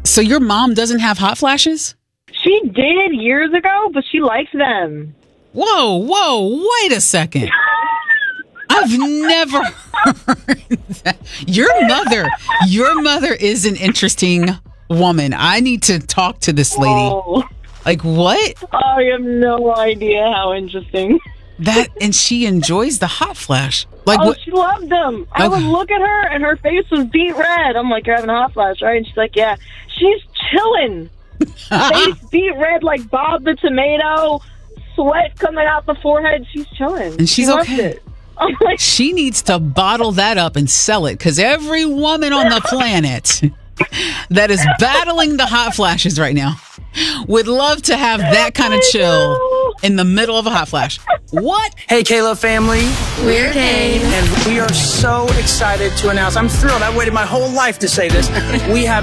So your mom doesn't have hot flashes? She did years ago, but she likes them. Whoa, wait a second. I've never heard that. Your mother is an interesting woman. I need to talk to this lady. Oh. Like, what? I have no idea how interesting. And she enjoys the hot flash. Like, oh, what? she loved them. I would look at her, and her face was beet red. I'm like, you're having a hot flash, right? And she's like, yeah. She's chilling. Face beet red like Bob the Tomato. Sweat coming out the forehead. She's chilling. And she's loved okay. It. I'm like, she needs to bottle that up and sell it, because every woman on the planet that is battling the hot flashes right now would love to have that kind of chill in the middle of a hot flash. What? Hey, Kayla family. We're Kane. And we are so excited to announce, I'm thrilled, I waited my whole life to say this. We have